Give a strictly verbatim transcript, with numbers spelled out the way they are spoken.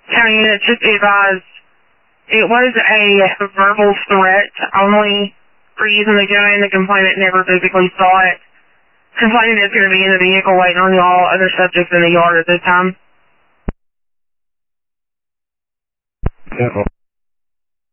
County unit, just be advised, it was a verbal threat only for using the gun. The complainant never physically saw it. Complainant is going to be in the vehicle waiting on y'all. Other subjects in the yard at this time. Yeah.